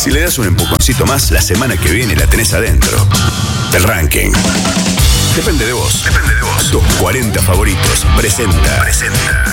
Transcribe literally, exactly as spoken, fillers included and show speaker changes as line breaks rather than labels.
Si le das un empujoncito más, la semana que viene la tenés adentro. El ranking. Depende de vos. Depende de vos. Tus cuarenta favoritos. Presenta. Presenta.